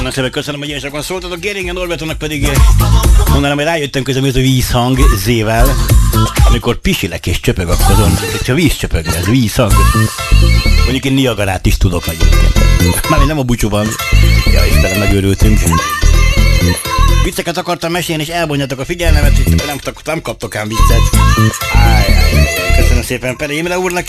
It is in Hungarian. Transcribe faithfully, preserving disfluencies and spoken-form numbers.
Nagyon szépen köszönöm, hogy ilyen sokan szóltatok. Geringen Norbertonak pedig mondanám, hogy rájöttem közben, hogy ez a vízhang Z-vel. Amikor pisilek és csöpög, akkor azon, hogyha víz csöpög, ez vízhang. Mondjuk én Niagarát is tudok egyébként. Mármint nem a bucsúban. Ja, Istenem, megőrültünk. Vicceket akartam mesélni, és elbonjatok a figyelmemet, hogy nem, nem kaptok ám viccet. Áj, áj, áj, köszönöm szépen Pere Imre úrnak